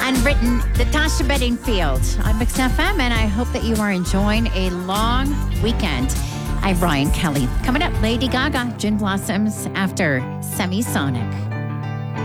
Unwritten, Natasha Bedingfield on Mix FM, and I hope that you are enjoying a long weekend. I'm Ryan Kelly. Coming up, Lady Gaga, Gin Blossoms after Semisonic.